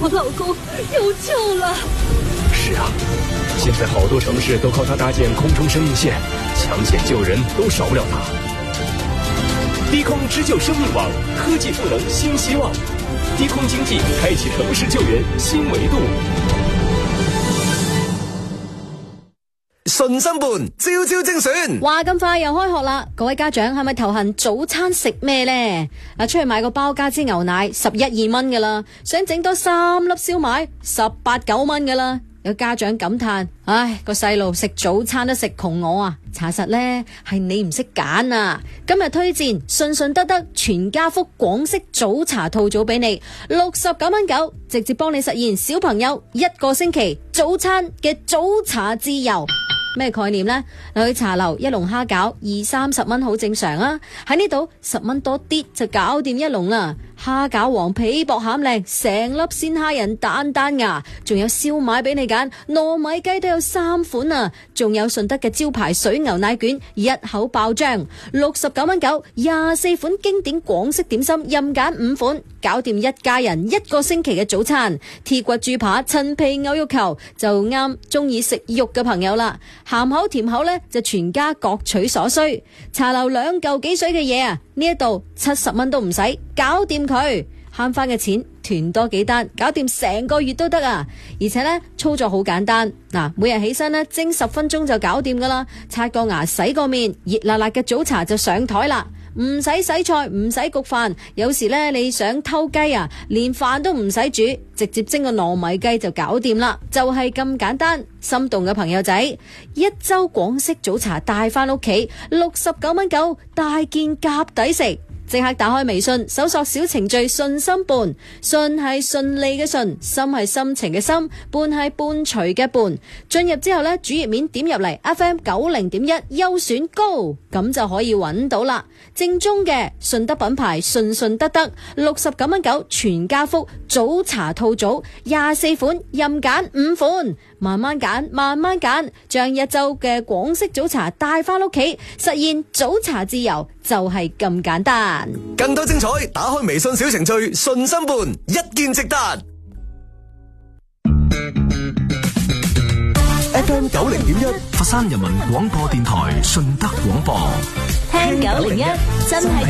我老公有救了。 是啊，现在好多城市都靠它搭建空中生命线，抢险救人都少不了它。低空织救生命网，科技赋能新希望。低空经济开启城市救援新维度。 順心伴，朝朝精選。 話咁快又開學啦，各位家長係咪頭痕早餐食咩呢？出去買個包加支牛奶11-12蚊噶啦，想整多3粒燒賣18-9蚊噶啦。有家長感嘆：唉，個細路食早餐都食窮我啊！查實呢係你唔識揀啊！今日推薦順順德德全家福廣式早茶套組俾你，69.9，直接幫你實現小朋友1個星期早餐嘅早茶自由。咩概念呢？去茶樓一籠蝦餃20-30蚊好正常啊！喺呢度10蚊多啲就搞掂一籠啦。蝦餃黃皮薄餡靚，成粒鮮蝦仁單單牙，仲有燒賣俾你揀，糯米雞都有3款啊！仲有順德嘅招牌水牛奶卷，一口爆漿，69.9，24款經典廣式點心任揀5款，搞掂一家人1個星期嘅早餐。鐵骨豬扒、陳皮牛肉球就啱中意食肉嘅朋友啦。鹹口甜口呢，就全家各取所需。茶樓2嚿幾水嘅嘢啊，呢一度70蚊都唔使，搞掂佢，慳翻嘅錢團多幾單，搞掂成個月都得啊！而且呢，操作好簡單，每日起身呢，蒸10分鐘就搞掂噶啦，刷個牙洗個面，熱辣辣嘅早茶就上台啦。唔使洗菜，唔使焗飯，有時呢，你想偷雞啊，連飯都唔使煮，直接蒸個糯米雞就搞掂啦，就係咁簡單。心動嘅朋友仔，1周廣式早茶帶翻屋企，69.9，大件夾抵食。即刻打開微信，搜索小程序順心伴，順係順利嘅順，心係心情嘅心，伴係伴隨嘅伴。進入之後呢，主頁面點入嚟 FM 90.1優選高，咁就可以揾到啦。正宗嘅順德品牌順順德德，69.9全家福早茶套組，24款任揀5款，慢慢揀，慢慢揀，將1周嘅廣式早茶帶翻屋企，實現早茶自由，就係咁簡單。 更多精彩，打開微信小程序順心伴，一見值得。FM 90.1 佛山人民廣播電台順德廣播， 聽901真係